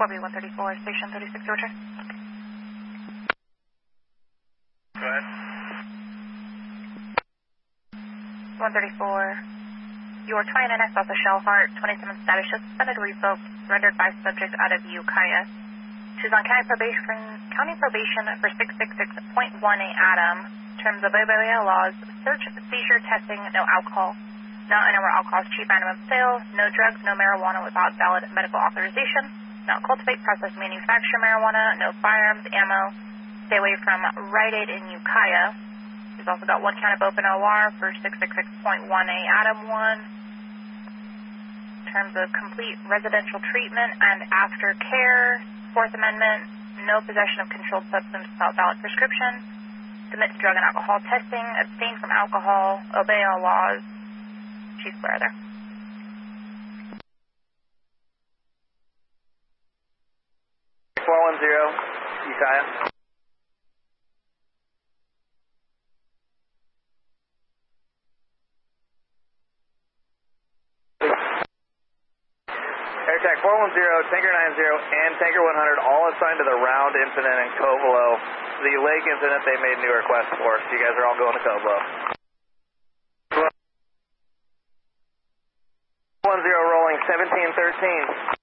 4B134, station 36, your return. Go ahead. 134, your 29X Alpha Shellheart, 27 status shows suspended refill rendered by subject out of Ukiah. She's on county probation for 666.18 Adam. Terms of OBA laws, search, seizure, testing, no alcohol. Not a number of alcohols, cheap minimum sale, no drugs, no marijuana without valid medical authorization, not cultivate, process, manufacture marijuana, no firearms, ammo, stay away from Rite Aid in Ukiah. She's also got one count of open OR for 666.18 Adam 1. Terms of complete residential treatment and aftercare. Fourth Amendment, no possession of controlled substance without valid prescription, submit to drug and alcohol testing, abstain from alcohol, obey all laws. Chief Blair there. Ukiah. AirTag 410, Tanker 90, and Tanker 100 all assigned to the Round incident in Covelo. The lake incident they made new requests for, so you guys are all going to Covelo. 10 rolling 1713.